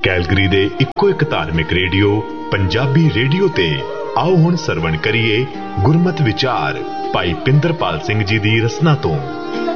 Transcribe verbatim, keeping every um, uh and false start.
Calgary ਦੇ ਇੱਕੋ ਇੱਕ ਧਾਰਮਿਕ ਰੇਡੀਓ ਪੰਜਾਬੀ ਰੇਡੀਓ ਤੇ ਆਓ ਹੁਣ ਸਰਵਣ ਕਰੀਏ ਗੁਰਮਤਿ ਵਿਚਾਰ ਭਾਈ ਪਿੰਦਰਪਾਲ ਸਿੰਘ ਜੀ ਦੀ ਰਸਨਾ ਤੋਂ।